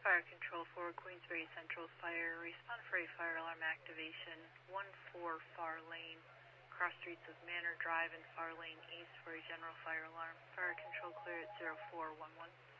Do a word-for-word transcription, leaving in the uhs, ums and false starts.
Fire Control for Queensbury Central Fire. Respond for a fire alarm activation. one four Far Lane. Cross streets of Manor Drive and Far Lane East for a general fire alarm. Fire Control clear at zero four one one.